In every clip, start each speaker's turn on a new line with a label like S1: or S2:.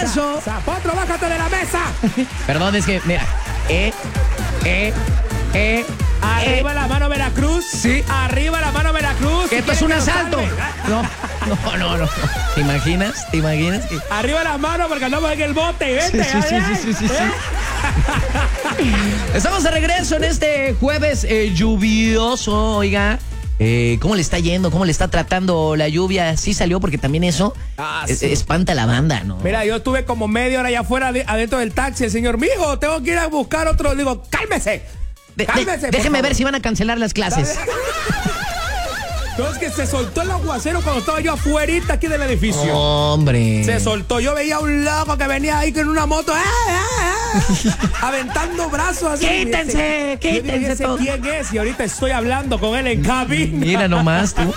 S1: regreso.
S2: Potro, bájate de la mesa.
S1: Perdón, es que, mira.
S2: Arriba la mano Veracruz.
S1: Sí.
S2: Arriba la mano Veracruz.
S1: Que esto es un asalto. No. ¿Te imaginas?
S2: Arriba la mano porque andamos en el bote. Vete.
S1: Sí. Estamos de regreso en este jueves lluvioso, oiga. ¿Cómo le está yendo? ¿Cómo le está tratando la lluvia? Sí salió porque también eso
S2: sí.
S1: espanta a la banda, ¿no?
S2: Mira, yo estuve como media hora allá afuera adentro del taxi. El señor, mijo, tengo que ir a buscar otro. Digo, cálmese.
S1: Déjeme ver si van a cancelar las clases.
S2: No, es que se soltó el aguacero cuando estaba yo afuerita aquí del edificio.
S1: Hombre.
S2: Se soltó. Yo veía a un loco que venía ahí con una moto. Aventando brazos así.
S1: Quítense
S2: todos. ¿Quién es? Y ahorita estoy hablando con él en cabina.
S1: Mira nomás tú.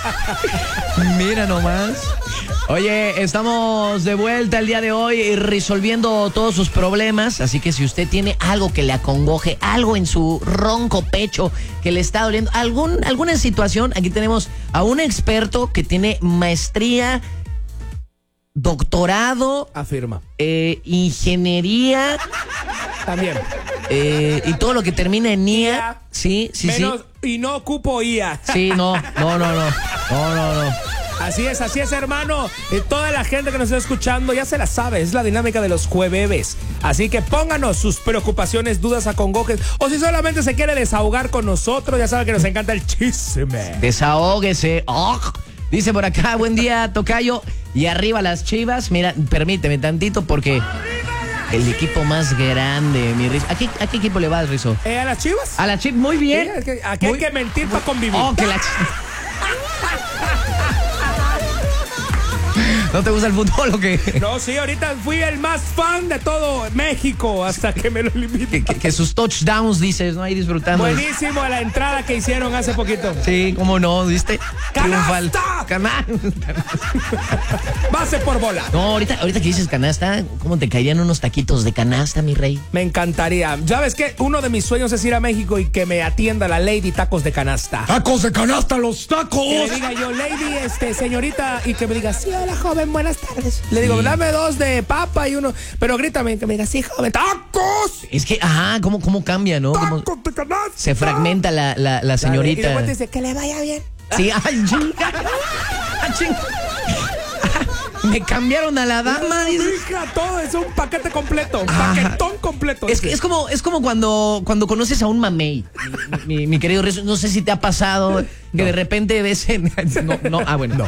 S1: Oye, estamos de vuelta el día de hoy resolviendo todos sus problemas, así que si usted tiene algo que le acongoje, algo en su ronco pecho que le está doliendo, alguna situación, aquí tenemos a un experto que tiene maestría, doctorado,
S2: afirma,
S1: ingeniería,
S2: también,
S1: y todo lo que termina en IA. Sí.
S2: Y no ocupo IA.
S1: Sí, no.
S2: Así es, hermano. Y toda la gente que nos está escuchando ya se la sabe. Es la dinámica de los jueves. Así que pónganos sus preocupaciones, dudas, acongojes. O si solamente se quiere desahogar con nosotros, ya sabe que nos encanta el chisme.
S1: Desahóguese. Oh. Dice por acá, buen día, tocayo. Y arriba las Chivas. Mira, permíteme tantito porque el equipo más grande, mi Rizo. ¿A qué equipo le vas, Rizo?
S2: ¿A las Chivas?
S1: A las Chivas, muy bien.
S2: Sí, aquí hay que mentir para convivir.
S1: Oh, que la ¿No te gusta el fútbol o qué?
S2: No, sí, ahorita fui el más fan de todo México hasta que me lo limité.
S1: Que sus touchdowns, dices, ¿no? Ahí disfrutando.
S2: Buenísimo la entrada que hicieron hace poquito.
S1: Sí, cómo no, ¿viste?
S2: ¡Canasta! Base por bola.
S1: No, ahorita que dices canasta, ¿cómo te caerían unos taquitos de canasta, mi rey?
S2: Me encantaría. ¿Sabes qué? Uno de mis sueños es ir a México y que me atienda la Lady Tacos de Canasta.
S3: ¡Tacos de canasta, los tacos!
S2: Que le diga yo, Lady, señorita, y que me diga, sí, hola, joven, buenas tardes. Le digo, dame 2 de papa y uno, pero grítame, que me diga, sí, joven, ¡tacos!
S1: Es que, ¿cómo cambia, no?
S2: ¡Tacos de canasta!
S1: Se fragmenta la señorita.
S2: Y después dice, que le vaya bien.
S1: Sí, ay, chinga. Me cambiaron a la dama.
S2: Hija, todo es un paquete completo, un paquetón completo.
S1: Es como cuando conoces a un mamey, mi querido Rizo. No sé si te ha pasado que de repente ves en... bueno,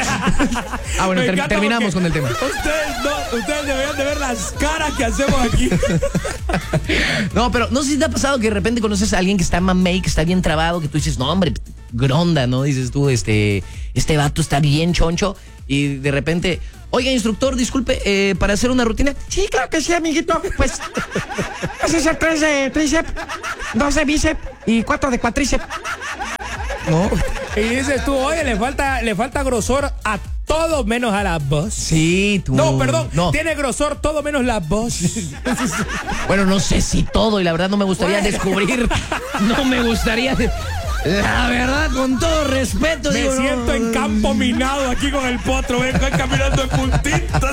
S1: terminamos con el tema.
S2: Ustedes deberían de ver las caras que hacemos aquí.
S1: No, pero no sé si te ha pasado que de repente conoces a alguien que está mamey, que está bien trabado, que tú dices, no, hombre, gronda, ¿no? Dices tú, este vato está bien choncho. Y de repente, oiga, instructor, disculpe, ¿para hacer una rutina? Sí, claro que sí, amiguito. Pues es 3 de tríceps, 2 de bíceps y 4 de cuatríceps. ¿No?
S2: Y dices tú, oye, le falta grosor a todo menos a la voz.
S1: Sí, tú.
S2: No, perdón, tiene grosor todo menos la voz.
S1: Bueno, no sé si todo, y la verdad no me gustaría descubrir. No me gustaría... La verdad, con todo respeto,
S2: me siento en campo minado aquí con el potro, vengo caminando en puntitos.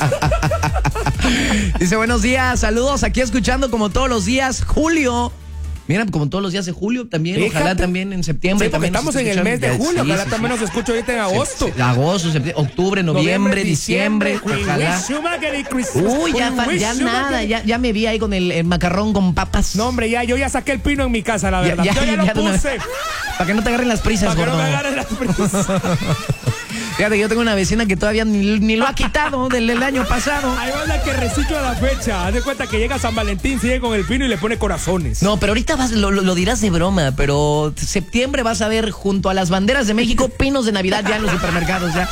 S1: Dice, buenos días, saludos, aquí escuchando como todos los días, Julio. Mira, como todos los días de julio también, fíjate. Ojalá también en septiembre.
S2: Sí, porque
S1: también
S2: estamos en el mes de julio, ojalá también nos escuche ahorita en agosto.
S1: Agosto, septiembre, octubre, noviembre, diciembre. Ojalá. Uy, ya nada, ya me vi ahí con el macarrón con papas.
S2: No, hombre, yo ya saqué el pino en mi casa, la verdad. Yo ya lo puse.
S1: Para que no te agarren las prisas, gordo.
S2: Para que no me agarren las prisas.
S1: Fíjate, yo tengo una vecina que todavía ni lo ha quitado del año pasado.
S2: Hay banda que recicla la fecha. Haz de cuenta que llega San Valentín, sigue con el pino y le pone corazones.
S1: No, pero ahorita lo dirás de broma, pero septiembre vas a ver junto a las banderas de México pinos de Navidad ya en los supermercados, ya.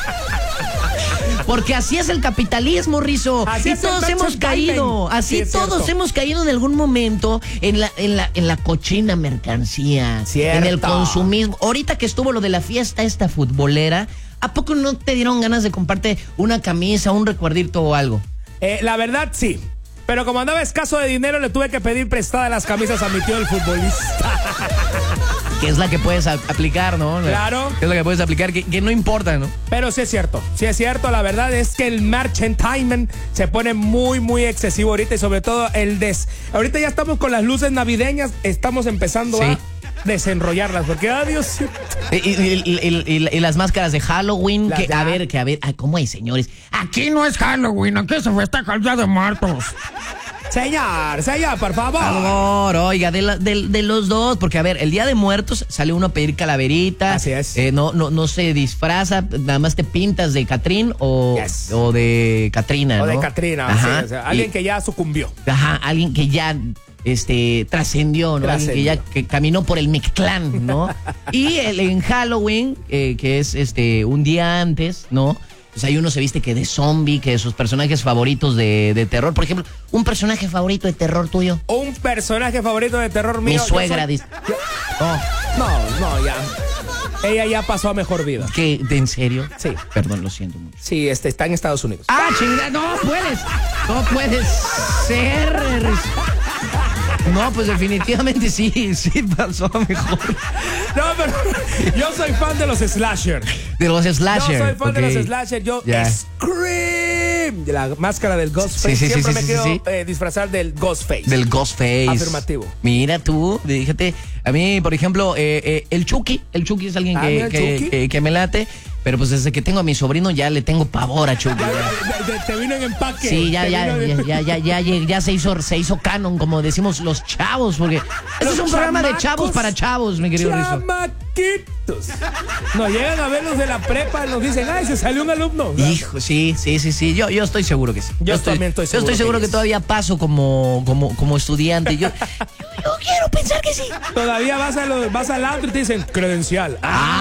S1: Porque así es el capitalismo, Rizo. Y todos hemos caído. Así todos hemos caído en algún momento en la cochina mercancía.
S2: Cierto.
S1: En el consumismo. Ahorita que estuvo lo de la fiesta esta futbolera, ¿a poco no te dieron ganas de comprarte una camisa, un recuerdito o algo?
S2: La verdad, sí. Pero como andaba escaso de dinero, le tuve que pedir prestada las camisas a mi tío el futbolista.
S1: Que es la que puedes aplicar, ¿no?
S2: Claro.
S1: Que es la que puedes aplicar, que no importa, ¿no?
S2: Pero sí es cierto. La verdad es que el merchandising se pone muy, muy excesivo ahorita y sobre todo ahorita ya estamos con las luces navideñas, estamos empezando a desenrollarlas, porque adiós.
S1: Y las máscaras de Halloween, a ver, ay, ¿cómo hay, señores?
S3: Aquí no es Halloween, aquí se festeja el Día de Muertos.
S2: Señor, por favor.
S1: Por favor, oiga, de los dos, porque a ver, el Día de Muertos sale uno a pedir calaverita.
S2: Así es.
S1: No se disfraza, nada más te pintas de Catrín o de Catrina, ¿no?
S2: O de Catrina,
S1: ajá.
S2: Sí, o sea, alguien que ya sucumbió.
S1: Ajá, alguien que ya trascendió, ¿no? Alguien que ya caminó por el Mictlán, ¿no? Y en Halloween, que es un día antes, ¿no? Pues ahí uno se viste que de zombie, que de sus personajes favoritos de terror. Por ejemplo, un personaje favorito de terror tuyo.
S2: Un personaje favorito de terror mío.
S1: Mi suegra dice.
S2: No, ya. Ella ya pasó a mejor vida.
S1: ¿Qué? ¿En serio?
S2: Sí.
S1: Perdón, lo siento mucho.
S2: Sí, está en Estados Unidos.
S1: ¡Ah, chingada! No puedes ser. No, pues definitivamente sí pasó a mejor.
S2: No, pero yo soy fan de los slasher.
S1: De los slasher.
S2: Yo soy fan de los slasher. Yo Scream, de la máscara del Ghostface. Siempre me quiero disfrazar del Ghostface.
S1: Del Ghostface.
S2: Afirmativo.
S1: Mira tú, fíjate. A mí, por ejemplo, el Chucky. El Chucky es alguien que me late. Pero pues desde que tengo a mi sobrino ya le tengo pavor a Chucky.
S2: Te vino en empaque.
S1: Sí, ya se hizo canon, como decimos los chavos, porque este es un programa de chavos para chavos, mi querido Rizzo.
S2: Chamaquitos. Nos llegan a ver los de la prepa, nos dicen, ay, se salió un alumno.
S1: Hijo, sí. Yo estoy seguro que sí.
S2: Yo también estoy seguro.
S1: Yo estoy seguro que todavía paso como estudiante. Yo quiero pensar que sí.
S2: Todavía vas al antro y te dicen, credencial.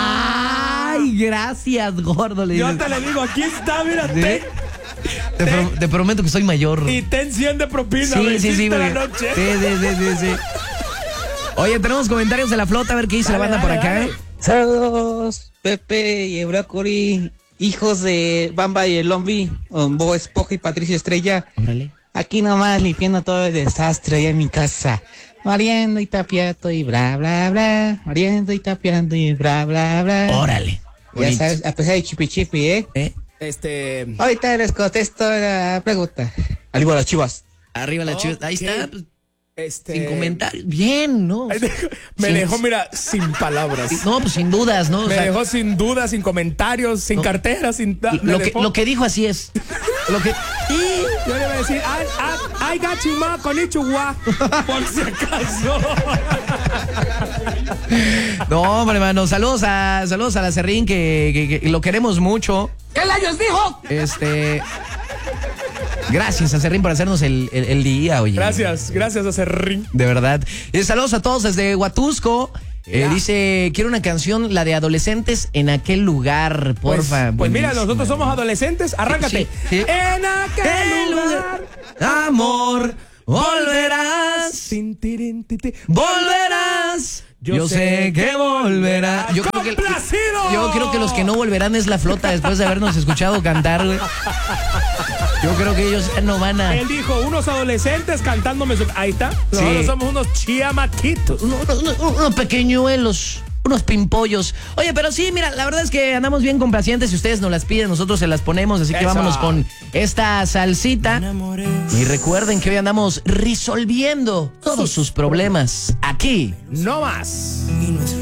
S1: Ay, gracias, gordo.
S2: Yo te le digo, aquí está, mira,
S1: te prometo que soy mayor.
S2: Y ten 100 de propina.
S1: Sí.
S2: La noche.
S1: Sí. Oye, tenemos comentarios de la flota, a ver qué dice la banda por acá.
S4: Saludos, Pepe y Eurácori, hijos de Bamba y el Lombi, Bob Esponja y Patricio Estrella.
S1: Órale.
S4: Aquí nomás limpiando todo el desastre allá en mi casa. Mariendo y tapiando y bla, bla, bla. Mariendo y tapiando y bla, bla, bla.
S1: Órale.
S4: Ya sabes, a pesar de chipi, ¿eh? Ahorita les contesto la pregunta. Arriba las Chivas.
S1: Arriba las Chivas. Ahí está. Pues, sin comentarios. Bien, ¿no?
S2: Me dejó, mira, sin palabras.
S1: No, pues sin dudas, ¿no?
S2: Me dejó sin dudas, sin comentarios, sin cartera, sin...
S1: Lo que dijo así es.
S2: Y yo le voy a decir, I got you, ma, konnichiwa, por si acaso.
S1: No, hombre, hermano, saludos a la Serrín, que lo queremos mucho.
S3: ¿Qué layos dijo?
S1: Gracias a Serrín por hacernos el día, oye.
S2: Gracias a Serrín.
S1: De verdad. Saludos a todos desde Huatusco. Dice, quiero una canción, la de adolescentes en aquel lugar, porfa.
S2: Pues mira, nosotros somos adolescentes, arráncate.
S1: Sí.
S2: En aquel lugar,
S1: amor, volverás. Volverás. Yo sé que volverás. Yo creo que los que no volverán es la flota después de habernos escuchado cantar, güey. Yo creo que ellos no van a...
S2: Él dijo, unos adolescentes cantándome su... Ahí está. Nosotros somos unos chiamaquitos.
S1: Unos pequeñuelos. Unos pimpollos. Oye, pero sí, mira, la verdad es que andamos bien complacientes. Si ustedes nos las piden, nosotros se las ponemos. Así que vámonos con esta salsita. Y recuerden que hoy andamos resolviendo todos sus problemas aquí.
S2: No más.